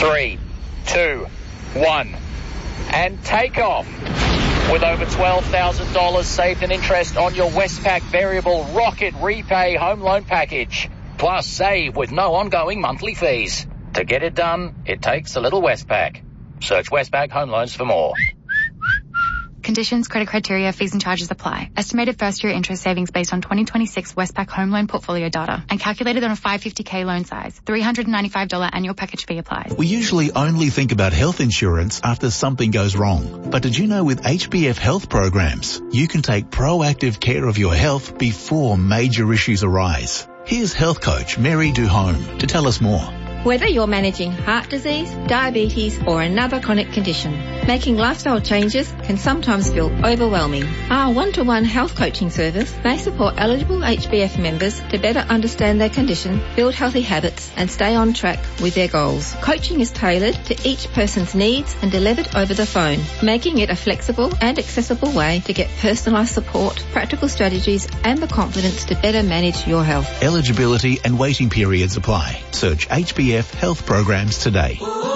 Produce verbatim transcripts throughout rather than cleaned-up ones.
three, two, one, and take off. With over twelve thousand dollars saved in interest on your Westpac Variable Rocket Repay Home Loan Package. Plus save with no ongoing monthly fees. To get it done, it takes a little Westpac. Search Westpac Home Loans for more. Conditions, credit criteria, fees and charges apply. Estimated first-year interest savings based on twenty twenty-six Westpac Home Loan Portfolio data and calculated on a five hundred fifty thousand loan size. three hundred ninety-five dollars annual package fee applies. We usually only think about health insurance after something goes wrong. But did you know with H B F Health programs, you can take proactive care of your health before major issues arise? Here's health coach Mary Duhome to tell us more. Whether you're managing heart disease, diabetes or another chronic condition, making lifestyle changes can sometimes feel overwhelming. Our one-to-one health coaching service may support eligible H B F members to better understand their condition, build healthy habits and stay on track with their goals. Coaching is tailored to each person's needs and delivered over the phone, making it a flexible and accessible way to get personalised support, practical strategies and the confidence to better manage your health. Eligibility and waiting periods apply. Search H B F Health Programs today.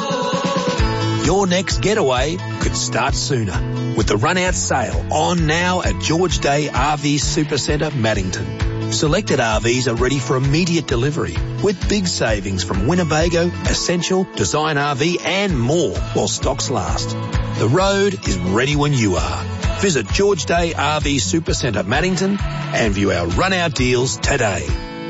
Your next getaway could start sooner with the run-out sale on now at George Day R V Supercentre, Maddington. Selected R Vs are ready for immediate delivery with big savings from Winnebago, Essential, Design R V and more while stocks last. The road is ready when you are. Visit George Day R V Supercentre, Maddington and view our run-out deals today.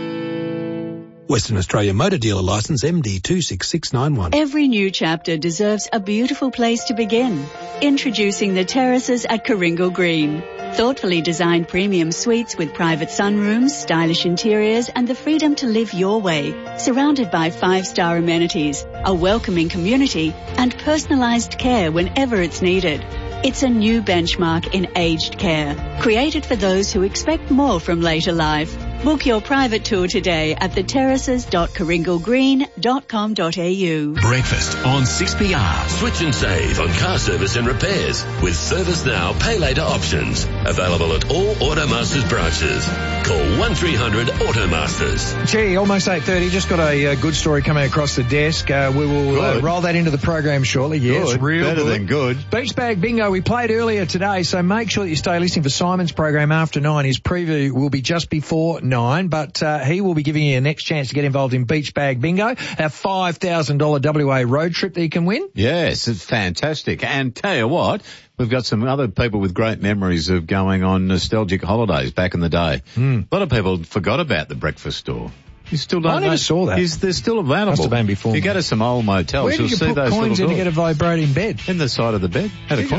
Western Australia Motor Dealer Licence M D two six six nine one. Every new chapter deserves a beautiful place to begin. Introducing the terraces at Coringal Green. Thoughtfully designed premium suites with private sunrooms, stylish interiors and the freedom to live your way. Surrounded by five-star amenities, a welcoming community and personalised care whenever it's needed. It's a new benchmark in aged care, created for those who expect more from later life. Book your private tour today at the terraces dot coringal green dot com dot a u. Breakfast on six P R. Switch and save on car service and repairs with Service Now Pay Later options. Available at all Automasters branches. Call one three hundred Automasters. Gee, almost eight thirty. Just got a uh, good story coming across the desk. Uh, we will uh, roll that into the program shortly. Yes, good. real Better good. than good. Beach Bag Bingo we played earlier today, so make sure that you stay listening for Simon's program after nine. His preview will be just before nine, but uh, he will be giving you a next chance to get involved in Beach Bag Bingo, our five thousand dollars W A road trip that you can win. Yes, it's fantastic. And tell you what, we've got some other people with great memories of going on nostalgic holidays back in the day. Mm. A lot of people forgot about the breakfast store. You still don't I never know. saw that. Is, they're still available. Must have been before If you me. go to some old motels, Where you'll did you see put those coins in little to get a vibrating bed? in the side of the bed. Had a coin.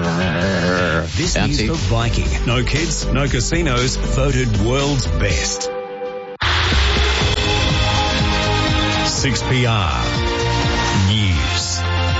This Bouncy. is the Viking. No kids, no casinos. Voted world's best. six P R News.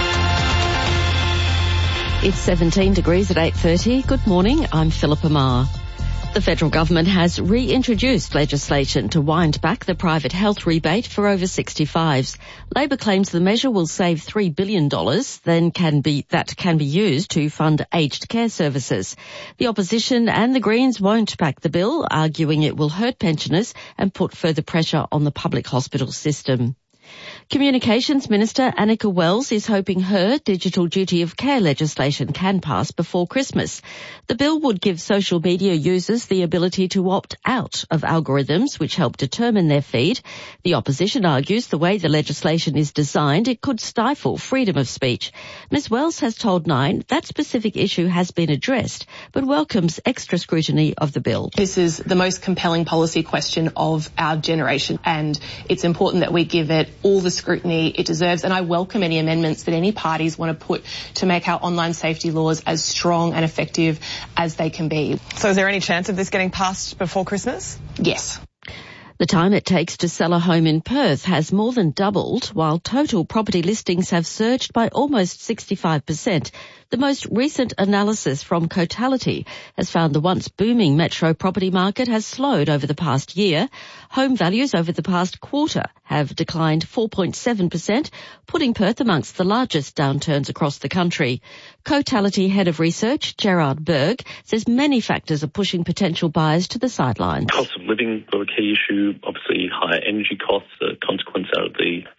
It's seventeen degrees at eight thirty. Good morning, I'm Philippa Marr. The federal government has reintroduced legislation to wind back the private health rebate for over sixty-fives. Labor claims the measure will save three billion dollars then can be, that can be used to fund aged care services. The opposition and the Greens won't back the bill, arguing it will hurt pensioners and put further pressure on the public hospital system. Communications Minister Annika Wells is hoping her digital duty of care legislation can pass before Christmas. The bill would give social media users the ability to opt out of algorithms which help determine their feed. The opposition argues the way the legislation is designed, it could stifle freedom of speech. Miz Wells has told Nine that specific issue has been addressed, but welcomes extra scrutiny of the bill. This is the most compelling policy question of our generation, and it's important that we give it all the scrutiny it deserves, and I welcome any amendments that any parties want to put to make our online safety laws as strong and effective as they can be. So is there any chance of this getting passed before Christmas? Yes. The time it takes to sell a home in Perth has more than doubled, while total property listings have surged by almost sixty-five percent. The most recent analysis from Cotality has found the once booming metro property market has slowed over the past year. Home values over the past quarter have declined four point seven percent, putting Perth amongst the largest downturns across the country. Cotality Head of Research, Gerard Berg, says many factors are pushing potential buyers to the sidelines. Cost of living are a key issue. Obviously, higher energy costs, a consequence out of the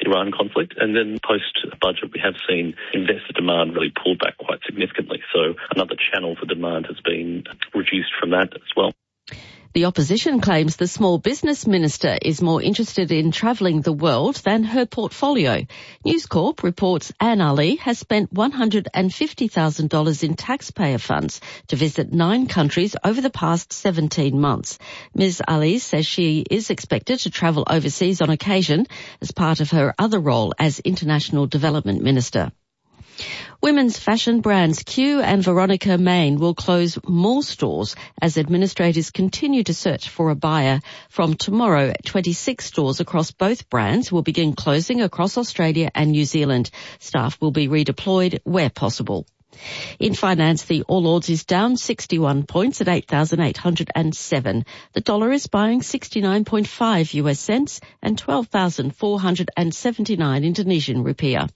Iran conflict. And then post-budget, we have seen investor demand really pull back quite significantly. So another channel for demand has been reduced from that as well. The opposition claims the small business minister is more interested in travelling the world than her portfolio. News Corp reports Anne Ali has spent one hundred fifty thousand dollars in taxpayer funds to visit nine countries over the past seventeen months. Miz Ali says she is expected to travel overseas on occasion as part of her other role as International Development Minister. Women's fashion brands Q and Veronica Main will close more stores as administrators continue to search for a buyer. From tomorrow, twenty-six stores across both brands will begin closing across Australia and New Zealand. Staff will be redeployed where possible. In finance, the All Ords is down sixty-one points at eight thousand eight hundred seven. The dollar is buying sixty-nine point five U S cents and twelve thousand four hundred seventy-nine Indonesian rupiah.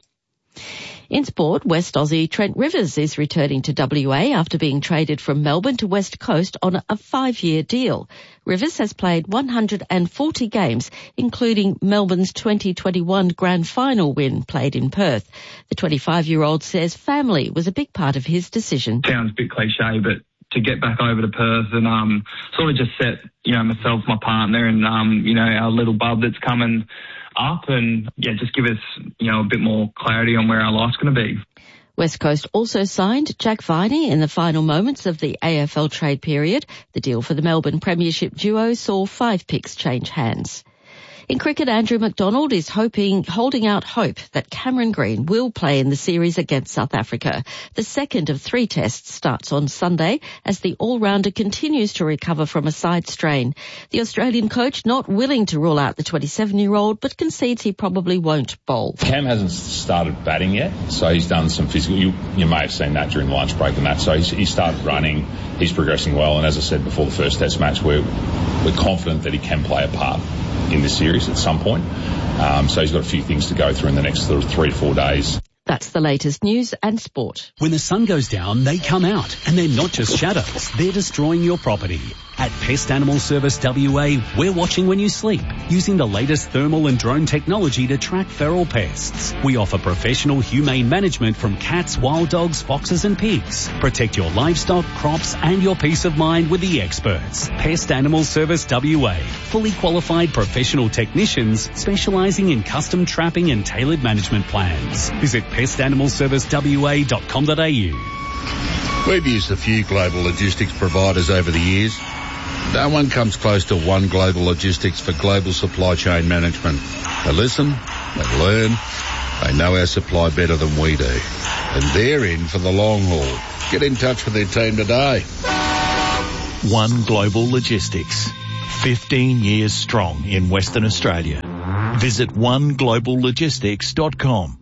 In sport, West Aussie Trent Rivers is returning to W A after being traded from Melbourne to West Coast on a five-year deal. Rivers has played one hundred forty games, including Melbourne's twenty twenty-one Grand Final win played in Perth. The twenty-five-year-old says family was a big part of his decision. Sounds a bit cliche, but to get back over to Perth and um sort of just set, you know, myself, my partner and, um you know, our little bub that's coming up and, yeah, just give us, you know, a bit more clarity on where our life's going to be. West Coast also signed Jack Viney in the final moments of the A F L trade period. The deal for the Melbourne Premiership duo saw five picks change hands. In cricket, Andrew McDonald is hoping, holding out hope that Cameron Green will play in the series against South Africa. The second of three tests starts on Sunday as the all-rounder continues to recover from a side strain. The Australian coach not willing to rule out the twenty-seven-year-old, but concedes he probably won't bowl. Cam hasn't started batting yet, so he's done some physical. You, you may have seen that during the lunch break and that. So he's, he started running. He's progressing well, and as I said before the first test match, we're we're confident that he can play a part in this series at some point. Um, so he's got a few things to go through in the next sort of three to four days. That's the latest news and sport. When the sun goes down, they come out, and they're not just shadows, they're destroying your property. At Pest Animal Service W A, we're watching when you sleep, using the latest thermal and drone technology to track feral pests. We offer professional humane management from cats, wild dogs, foxes and pigs. Protect your livestock, crops and your peace of mind with the experts. Pest Animal Service W A, fully qualified professional technicians specialising in custom trapping and tailored management plans. Visit pest animal service w a dot com dot a u. We've used a few global logistics providers over the years. No one comes close to One Global Logistics for global supply chain management. They listen, they learn, they know our supply better than we do. And they're in for the long haul. Get in touch with their team today. One Global Logistics. fifteen years strong in Western Australia. Visit one global logistics dot com.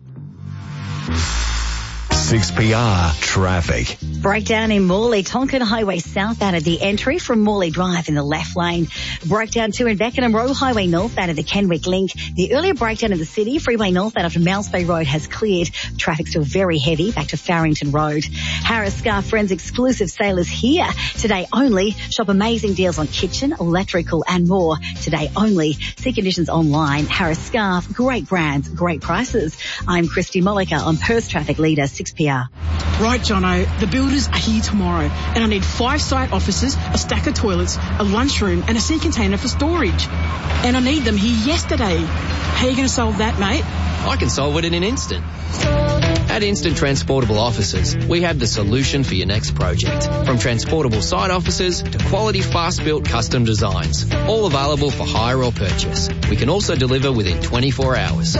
six P R traffic. Breakdown in Morley, Tonkin Highway southbound at the entry from Morley Drive in the left lane. Breakdown two in Beckenham Road Highway northbound at the Kenwick Link. The earlier breakdown in the city, Freeway northbound after Mouse Bay Road has cleared. Traffic still very heavy back to Farrington Road. Harris Scarf Friends exclusive sale is here. Today only. Shop amazing deals on kitchen, electrical and more. Today only. See conditions online. Harris Scarf, great brands, great prices. I'm Christy Molliker on Perth Traffic Leader six P R. Right, Jono, the builders are here tomorrow and I need five site offices, a stack of toilets, a lunchroom and a sea container for storage. And I need them here yesterday. How are you going to solve that, mate? I can solve it in an instant. At Instant Transportable Offices, we have the solution for your next project. From transportable site offices to quality fast-built custom designs, all available for hire or purchase. We can also deliver within twenty-four hours.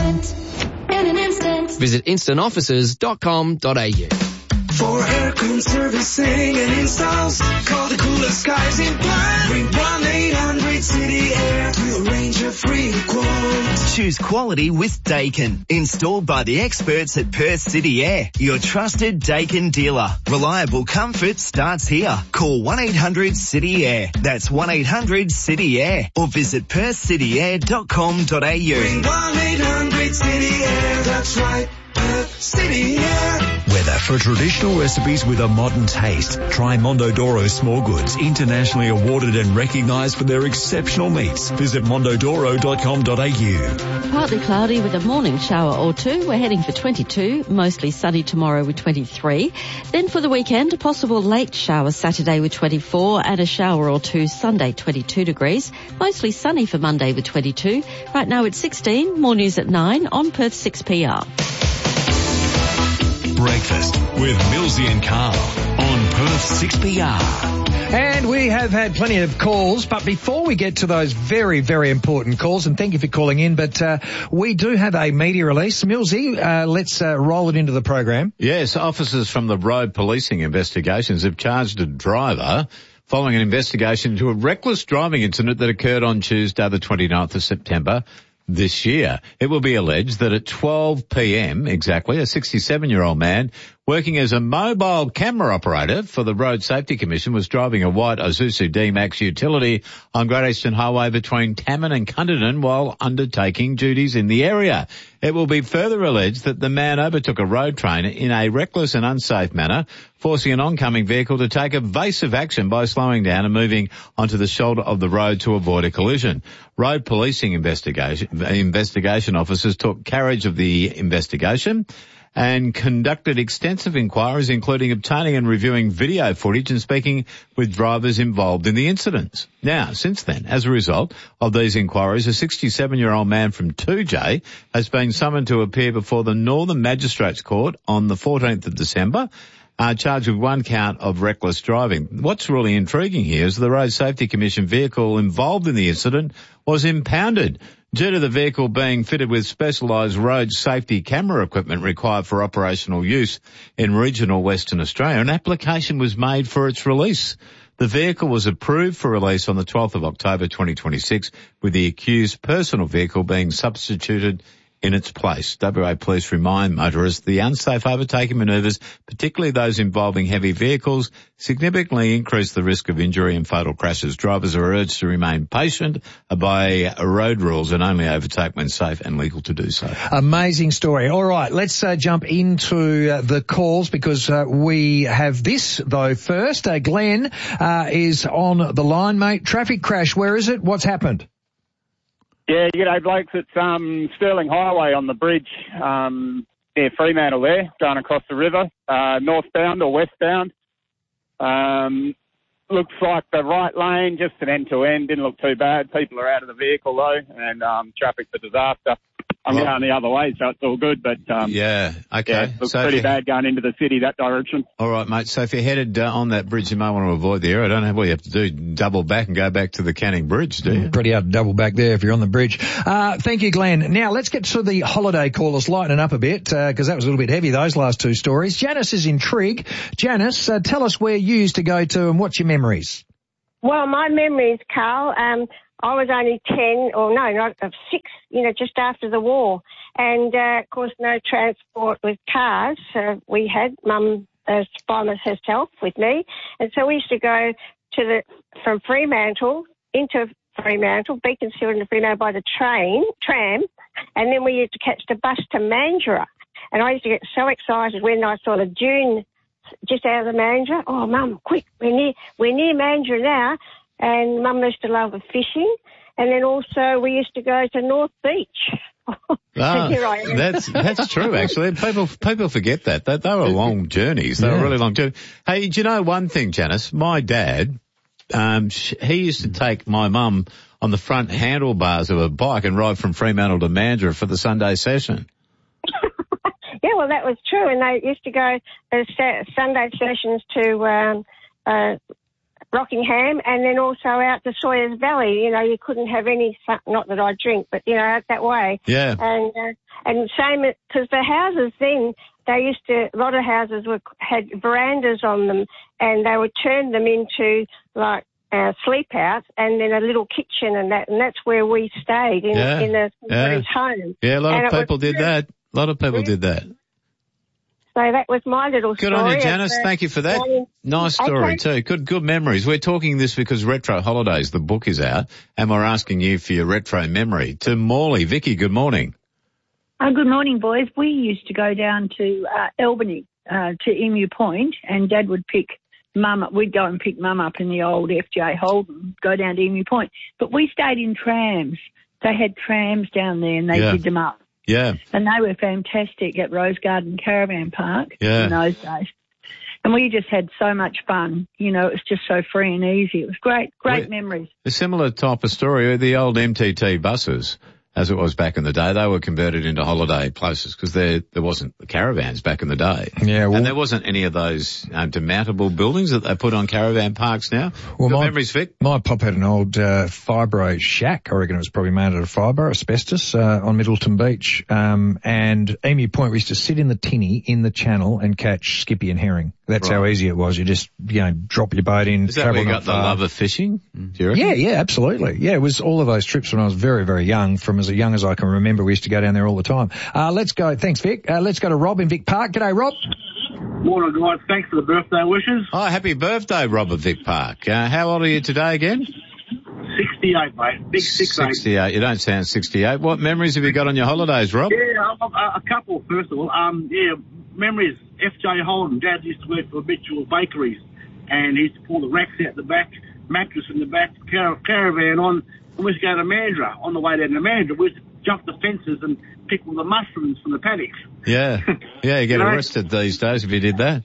Visit instant offices dot com dot a u. For aircon servicing and installs, call the coolest guys in plan. Ring one eight hundred city air to arrange a free quote. Choose quality with Daikin. Installed by the experts at Perth City Air. Your trusted Daikin dealer. Reliable comfort starts here. Call one eight hundred city air. That's one eight hundred city air. Or visit perth city air dot com dot a u. Ring one eight hundred city air. That's right. Perth City Air. Weather from For traditional recipes with a modern taste, try Mondodoro Small Goods, internationally awarded and recognised for their exceptional meats. Visit mondodoro dot com dot a u. Partly cloudy with a morning shower or two. We're heading for twenty-two, mostly sunny tomorrow with twenty-three. Then for the weekend, a possible late shower Saturday with twenty-four and a shower or two Sunday, twenty-two degrees. Mostly sunny for Monday with twenty-two. Right now it's sixteen. More news at nine on Perth six P R. Breakfast with Millsy and Carl on Perth six P R. And we have had plenty of calls, but before we get to those very, very important calls, and thank you for calling in, but uh, we do have a media release. Millsy, uh, let's uh, roll it into the program. Yes, officers from the Road Policing Investigations have charged a driver following an investigation into a reckless driving incident that occurred on Tuesday, the twenty-ninth of September. This year. It will be alleged that at twelve p.m. exactly, a sixty-seven-year-old man working as a mobile camera operator for the Road Safety Commission was driving a white Isuzu D-Max utility on Great Eastern Highway between Tammin and Cunderdin while undertaking duties in the area. It will be further alleged that the man overtook a road train in a reckless and unsafe manner, forcing an oncoming vehicle to take evasive action by slowing down and moving onto the shoulder of the road to avoid a collision. Road Policing investigation, investigation officers took carriage of the investigation and conducted extensive inquiries, including obtaining and reviewing video footage and speaking with drivers involved in the incidents. Now, since then, as a result of these inquiries, a sixty-seven-year-old man from two J has been summoned to appear before the Northern Magistrates Court on the fourteenth of December, uh, charged with one count of reckless driving. What's really intriguing here is the Road Safety Commission vehicle involved in the incident was impounded. Due to the vehicle being fitted with specialised road safety camera equipment required for operational use in regional Western Australia, an application was made for its release. The vehicle was approved for release on the twelfth of October twenty twenty-six, with the accused personal vehicle being substituted in its place. W A Police remind motorists the unsafe overtaking manoeuvres, particularly those involving heavy vehicles, significantly increase the risk of injury and fatal crashes. Drivers are urged to remain patient, obey road rules and only overtake when safe and legal to do so. Amazing story. All right, let's uh, jump into uh, the calls because uh, we have this, though, first. Uh, Glenn uh, is on the line, mate. Traffic crash, where is it? What's happened? Yeah, g'day blokes. It's um, Stirling Highway on the bridge um, near Fremantle there, going across the river, uh, northbound or westbound. Um, looks like the right lane, just an end-to-end, didn't look too bad. People are out of the vehicle though, and um, traffic's a disaster. I'm well, going the other way, so it's all good, but um, yeah, okay. Yeah, it looks so pretty you, bad going into the city that direction. All right, mate. So if you're headed uh, on that bridge, you may want to avoid the area. I don't know what you have to do, double back and go back to the Canning Bridge, do you? Pretty hard to double back there if you're on the bridge. Uh, thank you, Glenn. Now let's get to the holiday callers, lightening up a bit, because uh, that was a little bit heavy, those last two stories. Janice is in Trigg. Janice, uh, tell us where you used to go to and what's your memories? Well, my memories, Carl, um, I was only ten, or no, not of six, you know, just after the war. And, uh, of course, no transport with cars. So we had Mum as by herself with me. And so we used to go to the, from Fremantle into Fremantle, Beaconsfield into Fremantle by the train, tram. And then we used to catch the bus to Mandurah. And I used to get so excited when I saw the dune just out of the Mandurah. Oh, Mum, quick, we're near, we're near Mandurah now. And Mum used to love the fishing. And then also we used to go to North Beach. Ah, that's that's true, actually. People people forget that. They, they were long journeys. They yeah. were really long journeys. Hey, do you know one thing, Janice? My dad, um, he used to take my mum on the front handlebars of a bike and ride from Fremantle to Mandurah for the Sunday session. Yeah, well, that was true. And they used to go as Sunday sessions to um, uh, Rockingham and then also out to Sawyers Valley. You know, you couldn't have any, not that I drink, but, you know, out that way. Yeah. And uh, and same, because the houses then, they used to, a lot of houses were had verandas on them and they would turn them into, like, uh, sleep out and then a little kitchen and that, and that's where we stayed in, yeah. in a somebody's yeah. home. Yeah, a lot and of people did true. that. A lot of people yeah. did that. So that was my little Good story. on you, Janice. Uh, Thank you for that. Um, nice story okay. too. Good, good memories. We're talking this because Retro Holidays, the book is out, and we're asking you for your retro memory. To Morley. Vicky, good morning. Oh, good morning, boys. We used to go down to uh, Albany uh, to Emu Point, and Dad would pick Mum up. We'd go and pick Mum up in the old F J Holden, go down to Emu Point. But we stayed in trams. They had trams down there, and they Yeah. did them up. Yeah. And they were fantastic at Rose Garden Caravan Park Yeah. in those days. And we just had so much fun. You know, it was just so free and easy. It was great, great We- memories. A similar type of story, the old M T T buses, as it was back in the day, they were converted into holiday places because there there wasn't the caravans back in the day. Yeah, well, and there wasn't any of those um, demountable buildings that they put on caravan parks now. Well, Got my, memories, Vic? My pop had an old uh, fibro shack. I reckon it was probably made out of fibre, asbestos, uh, on Middleton Beach. Um, and Emu Point, we used to sit in the tinny in the channel and catch skippy and herring. That's Right. how easy it was. You just, you know, drop your boat in. Is that travel where you not got the far. love of fishing? Do you reckon? Yeah, yeah, absolutely. Yeah, it was all of those trips when I was very, very young. From as young as I can remember, we used to go down there all the time. Uh, let's go. Thanks, Vic. Uh, let's go to Rob in Vic Park. G'day, Rob. Morning, guys. Thanks for the birthday wishes. Oh, happy birthday, Robert Vic Park. Uh, how old are you today again? sixty-eight, mate. Big six eight. sixty-eight. You don't sound sixty-eight. What memories have you got on your holidays, Rob? Yeah, a, a, a couple, first of all. Um, yeah, memories. F J Holden. Dad used to work for habitual bakeries, and he used to pull the racks out the back, mattress in the back, car- caravan on, and we used to go to Mandurah. On the way down to Mandurah, we used to jump the fences and pick all the mushrooms from the paddocks. Yeah. Yeah, you get You know? arrested these days if you did that.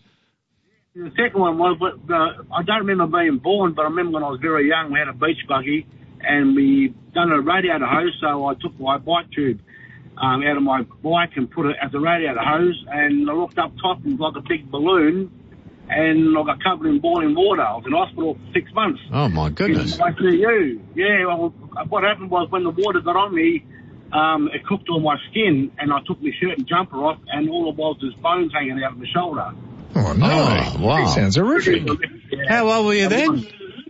The second one was, but uh, I don't remember being born, but I remember when I was very young, we had a beach buggy, and we done a radiator hose, so I took my bike tube um, out of my bike and put it as a radiator hose, and I looked up top and it was like a big balloon, and I got covered in boiling water. I was in hospital for six months. Oh, my goodness. I see you. Yeah, well, what happened was when the water got on me, um, it cooked all my skin, and I took my shirt and jumper off, and all it was was bones hanging out of my shoulder. Oh, no. Oh, wow. That sounds horrific. Yeah. How old were you then?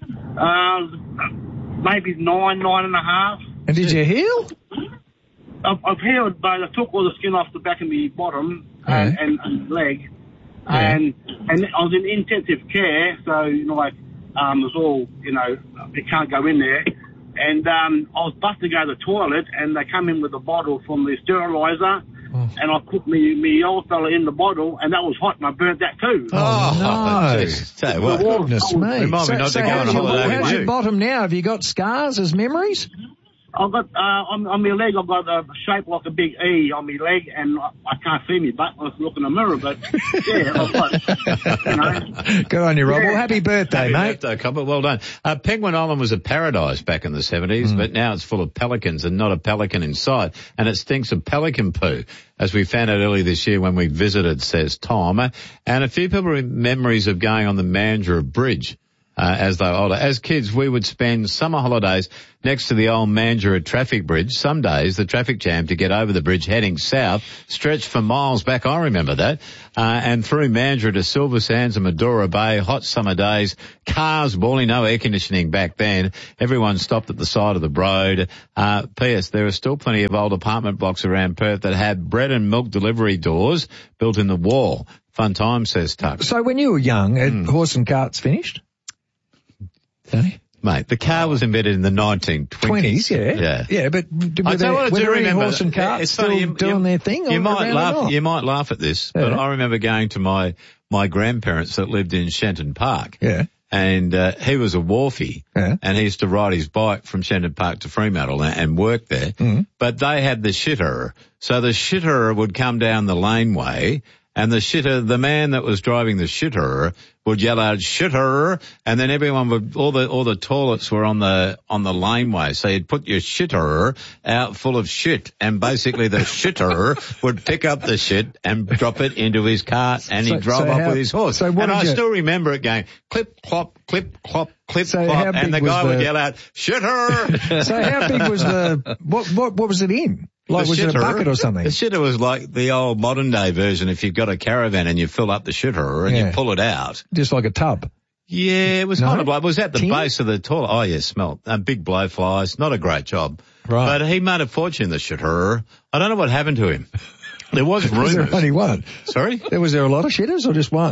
Uh, maybe nine, nine and a half. And did you heal? I've, I've healed, but I took all the skin off the back of my bottom and, Yeah. and, and leg. Yeah. And and I was in intensive care, so, you know, like, um, it was all, you know, you can't go in there. And um, I was busted to go to the toilet, and they come in with a bottle from the steriliser, Oh. and I put me, me old fella in the bottle, and that was hot, and I burnt that too. Oh, no. Jeez. Tell you what. Goodness me. Remind me So- not so to go on how's a your- holiday How's with your you. bottom now? Have you got scars as memories? I've got, uh, on, on my leg, I've got a shape like a big E on my leg, and I, I can't see me butt when I look in the mirror, but, yeah, I've got, you know. Good on you, Rob. Well, happy birthday, Happy mate. birthday, Copper. Well done. Uh, Penguin Island was a paradise back in the seventies, Mm. but now it's full of pelicans and not a pelican in sight. And it stinks of pelican poo, as we found out earlier this year when we visited, says Tom. And a few people have memories of going on the Mandurah Bridge. Uh, as they were older. As kids, we would spend summer holidays next to the old Mandurah traffic bridge. Some days, the traffic jam to get over the bridge heading south stretched for miles back. I remember that. Uh, and through Mandurah to Silver Sands and Medora Bay, hot summer days, cars boiling, no air conditioning back then. Everyone stopped at the side of the road. Uh, P S There are still plenty of old apartment blocks around Perth that had bread and milk delivery doors built in the wall. Fun time, says Tuck. So when you were young, had horse and carts finished? Danny? Mate, the car was invented in the nineteen twenties. Twenties, yeah, Yeah. yeah. But d- I were tell there, you what, I were do there any remember. horse and carts It's still funny, you- doing you- their thing? You or might around or laugh. not? You might laugh at this, but Yeah. I remember going to my my grandparents that lived in Shenton Park. Yeah. And uh, he was a wharfie, Yeah. and he used to ride his bike from Shenton Park to Fremantle and, and work there. Mm. But they had the shitter, so the shitter would come down the laneway, and the shitter, the man that was driving the shitter, would yell out shitter, and then everyone would, all the all the toilets were on the on the laneway, so you'd put your shitter out full of shit, and basically the shitter would pick up the shit and drop it into his cart, and So- he'd drive so off how- with his horse. so what and did I you- still remember it going clip clop, clip clop, clip So how clop, and big the was guy would the- yell out shitter. So how big was the, what, what, what was it in? Like, The was it a shitter- bucket or something? The shitter was like the old modern day version. If you've got a caravan and you fill up the shitter and Yeah. you pull it out. Just like a tub. Yeah, it was No? kind of like, it was at the Tin? base of the toilet. Oh yeah, smell. Uh, big blowflies. Not a great job. Right. But he made a fortune, the shitter. I don't know what happened to him. There was Was there rumours. only one? Sorry? There was there a lot of shitters or just one?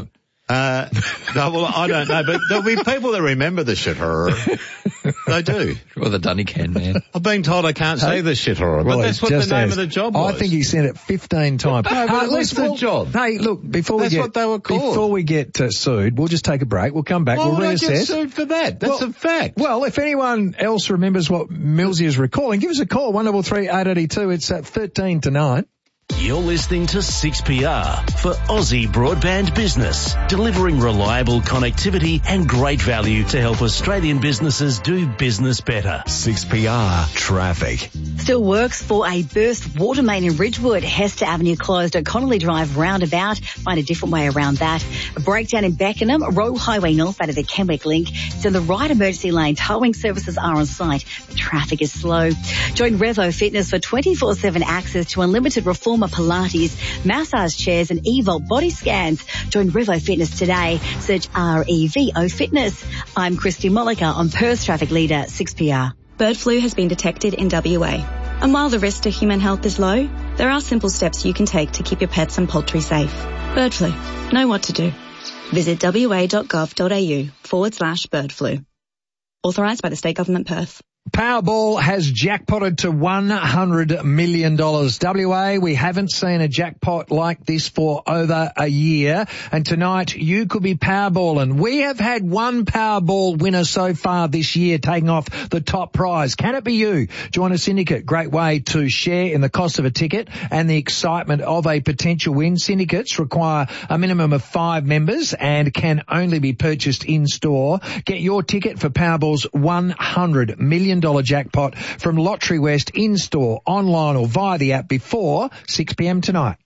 Uh, no, well, I don't know, but there'll be people that remember the shit horror. They do. Or the Dunny Can Man. I've been told I can't say the shit horror, but Well, that's what the just name as- of the job was. I think he said it fifteen times. No, but Uh, it was let's- the well, job. Hey, look, before That's we get what they were called. before we get uh, sued, we'll just take a break. We'll come back. Why we'll would I reassess. get sued for that? That's Well- a fact. Well, if anyone else remembers what Millsy is recalling, give us a call, one double three eight eighty two. It's at thirteen to nine. You're listening to six P R for Aussie Broadband Business, delivering reliable connectivity and great value to help Australian businesses do business better. six P R Traffic. Still works for a burst water main in Ridgewood. Hester Avenue closed at Connolly Drive roundabout. Find a different way around that. A breakdown in Beckenham, Royal Highway North out of the Kenwick link. It's in the right emergency lane. Towing services are on site. The traffic is slow. Join Revo Fitness for twenty-four seven access to unlimited reformer Pilates, massage chairs and eVolt body scans. Join Revo Fitness today. Search R E V O Fitness. I'm Christy Molliker on Perth Traffic Leader six P R. Bird flu has been detected in W A. And while the risk to human health is low, there are simple steps you can take to keep your pets and poultry safe. Bird flu. Know what to do. Visit wa.gov.au forward slash bird flu. Authorised by the State Government Perth. Powerball has jackpotted to one hundred million dollars. W A, we haven't seen a jackpot like this for over a year. And tonight, you could be Powerballing. We have had one Powerball winner so far this year taking off the top prize. Can it be you? Join a syndicate. Great way to share in the cost of a ticket and the excitement of a potential win. Syndicates require a minimum of five members and can only be purchased in-store. Get your ticket for Powerball's one hundred million dollars jackpot from Lottery West in-store, online or via the app before six p.m. tonight.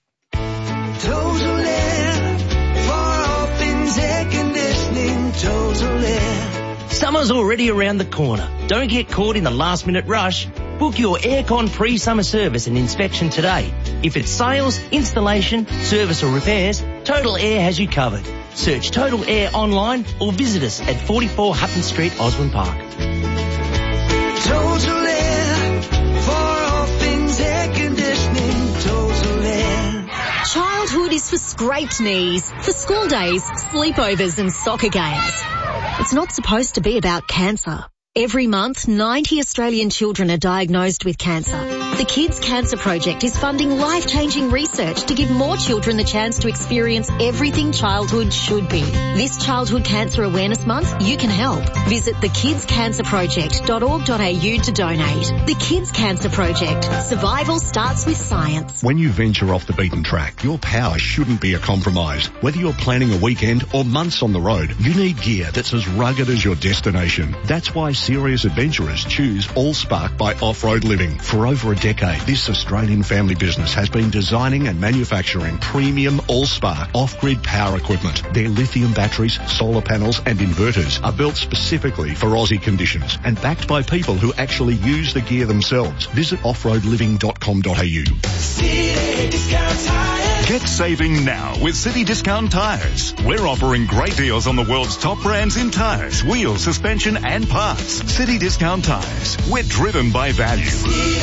Total Air, far off in air conditioning, Total Air. Summer's already around the corner. Don't get caught in the last minute rush. Book your aircon pre-summer service and inspection today. If it's sales, installation, service or repairs, Total Air has you covered. Search Total Air online or visit us at forty-four Hutton Street, Osborne Park. Total Air, far off in air conditioning, Total Air. Childhood is for scraped knees, for school days, sleepovers and soccer games. It's not supposed to be about cancer. Every month, ninety Australian children are diagnosed with cancer. The Kids Cancer Project is funding life-changing research to give more children the chance to experience everything childhood should be. This Childhood Cancer Awareness Month, you can help. Visit the kids cancer project dot org dot a u to donate. The Kids Cancer Project. Survival starts with science. When you venture off the beaten track, your power shouldn't be a compromise. Whether you're planning a weekend or months on the road, you need gear that's as rugged as your destination. That's why serious adventurers choose Allspark by Off-Road Living. For over a decade, this Australian family business has been designing and manufacturing premium Allspark off-grid power equipment. Their lithium batteries, solar panels and inverters are built specifically for Aussie conditions and backed by people who actually use the gear themselves. Visit off road living dot com dot a u. City Discount Tire. Get saving now with City Discount Tires. We're offering great deals on the world's top brands in tires, wheels, suspension and parts. City Discount Tires. We're driven by value.